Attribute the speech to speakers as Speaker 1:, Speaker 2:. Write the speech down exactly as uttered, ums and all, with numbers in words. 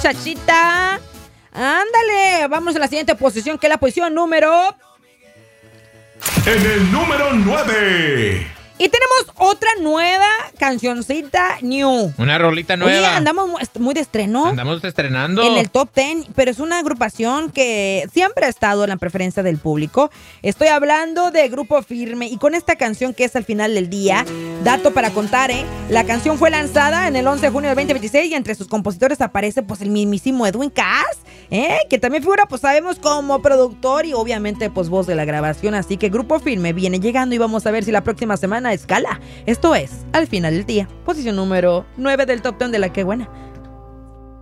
Speaker 1: muchachita. Ándale, vamos a la siguiente posición, que es la posición número...
Speaker 2: En el número nueve.
Speaker 1: Y tenemos otra nueva cancioncita new.
Speaker 3: Una rolita nueva.
Speaker 1: Oye, andamos muy de estreno.
Speaker 3: Andamos estrenando.
Speaker 1: En el top ten, pero es una agrupación que siempre ha estado en la preferencia del público. Estoy hablando de Grupo Firme y con esta canción que es Al Final del Día. Dato para contar, ¿eh? La canción fue lanzada en el once de junio del veinte veintiséis y entre sus compositores aparece pues el mismísimo Edwin Cass, ¿eh? Que también figura, pues sabemos, como productor y obviamente pues voz de la grabación. Así que Grupo Firme viene llegando y vamos a ver si la próxima semana escala. Esto es Al Final del Día, posición número nueve del top ten de La Que Buena.